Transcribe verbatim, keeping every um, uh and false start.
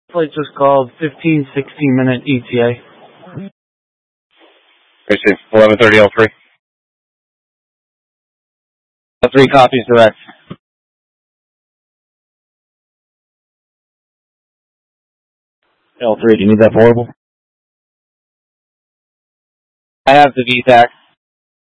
Flight just called fifteen, sixteen minute E T A. I see. eleven thirty L three. L three copies direct. L three, do you need that portable? I have the V TAC.